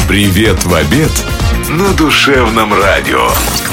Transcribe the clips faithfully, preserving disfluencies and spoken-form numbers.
Привет в обед на Душевном радио.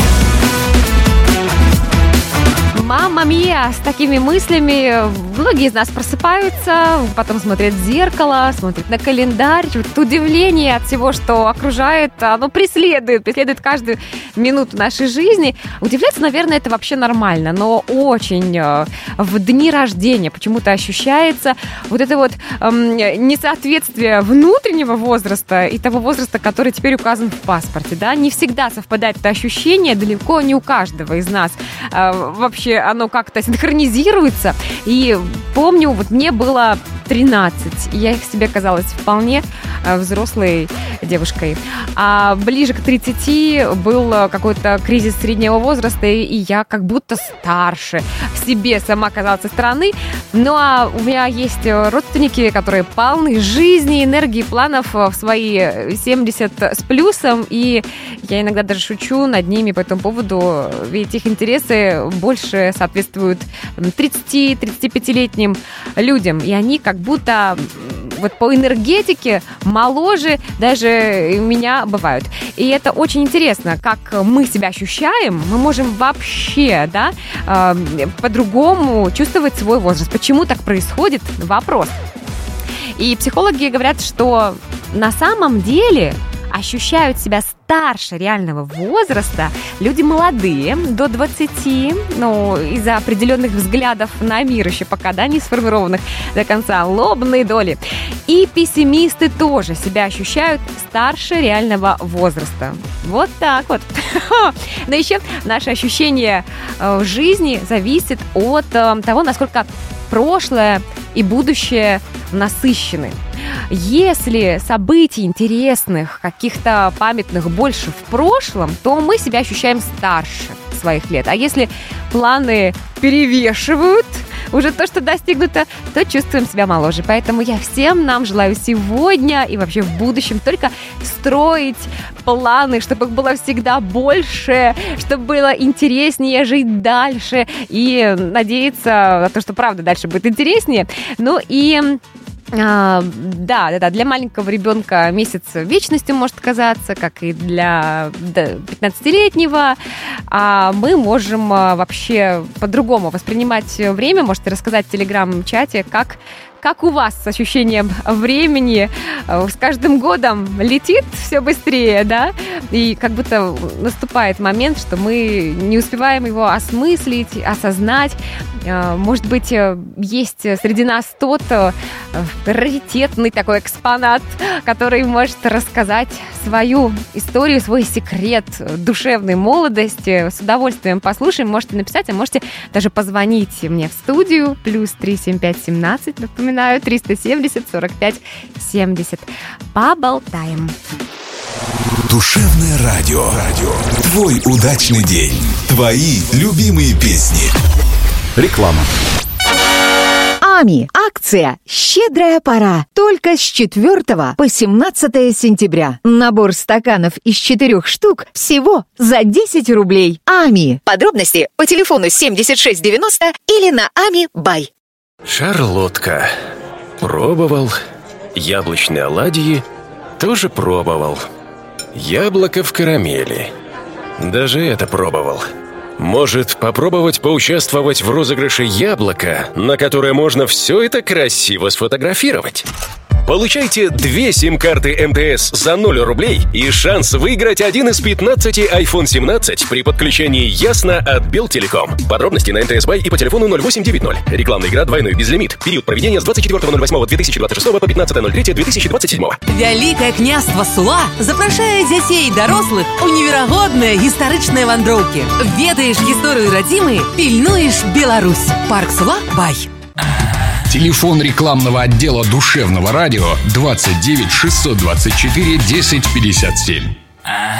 Мамма мия, с такими мыслями многие из нас просыпаются, потом смотрят в зеркало, смотрят на календарь. Вот удивление от всего, что окружает, оно преследует, преследует каждую минуту нашей жизни. Удивляться, наверное, это вообще нормально, но очень в дни рождения почему-то ощущается вот это вот эм, несоответствие внутреннего возраста и того возраста, который теперь указан в паспорте. Да? Не всегда совпадает это ощущение, далеко не у каждого из нас. Э, вообще оно как-то синхронизируется. И помню, вот мне было тринадцать, и я себе казалась вполне взрослой девушкой. А ближе к тридцати был какой-то кризис среднего возраста, и я как будто старше в себе сама казалась со стороны. Ну а у меня есть родственники, которые полны жизни, энергии, планов в свои семьдесят с плюсом, и я иногда даже шучу над ними по этому поводу, ведь их интересы больше соответствуют тридцати-тридцатипятилетним людям, и они как будто вот по энергетике моложе даже меня бывают. И это очень интересно, как мы себя ощущаем, мы можем вообще, да, э, по-другому чувствовать свой возраст. Почему так происходит? Вопрос. И психологи говорят, что на самом деле ощущают себя старше реального возраста люди молодые, до двадцати, ну, из-за определенных взглядов на мир еще пока, да, не сформированных до конца, лобные доли. И пессимисты тоже себя ощущают старше реального возраста. Вот так вот. Но еще наше ощущение в жизни зависит от того, насколько прошлое и будущее насыщены. Если событий интересных, каких-то памятных больше в прошлом, то мы себя ощущаем старше своих лет. А если планы перевешивают уже то, что достигнуто, то чувствуем себя моложе. Поэтому я всем нам желаю сегодня и вообще в будущем только строить планы, чтобы их было всегда больше, чтобы было интереснее жить дальше и надеяться на то, что правда дальше будет интереснее. Ну и... А, да, да, да, для маленького ребенка месяц вечностью может казаться, как и для пятнадцатилетнего. А мы можем вообще по-другому воспринимать время. Можете рассказать в телеграм-чате, как Как у вас с ощущением времени? С каждым годом летит все быстрее, да? И как будто наступает момент, что мы не успеваем его осмыслить, осознать. Может быть, есть среди нас тот раритетный такой экспонат, который может рассказать свою историю, свой секрет душевной молодости. С удовольствием послушаем. Можете написать, а можете даже позвонить мне в студию. Плюс три семь пять семнадцать, напоминаю, триста семьдесят сорок пять семьдесят. Поболтаем. Душевное радио. Радио. Твой удачный день. Твои любимые песни. Реклама. АМИ. Акция «Щедрая пора». Только с четвёртого по семнадцатое сентября. Набор стаканов из четырех штук всего за десять рублей. АМИ. Подробности по телефону семьдесят шесть девяносто или на ами бай. Шарлотка. Пробовал. Яблочные оладьи тоже пробовал. Яблоко в карамели. Даже это пробовал. Может, попробовать поучаствовать в розыгрыше яблока, на которое можно все это красиво сфотографировать? Получайте две сим-карты эм тэ эс за ноль рублей и шанс выиграть один из пятнадцати айфон семнадцать при подключении Ясно от Белтелеком. Подробности на эн тэ эс бай и по телефону ноль восемь девять ноль. Рекламная игра двойной безлимит. Период проведения с двадцать четвёртого ноль восьмого две тысячи двадцать шестого по пятнадцатое ноль третьего две тысячи двадцать седьмого. Вялікае княства Сула запрашае дзяцей і дарослых у неверагодныя гістарычныя вандроўкі. Ведаеш гісторыю радзімы, пільнуеш Беларусь. Парк Сула бай. Телефон рекламного отдела Душевного радио двадцать девять шестьсот двадцать четыре десять пятьдесят семь.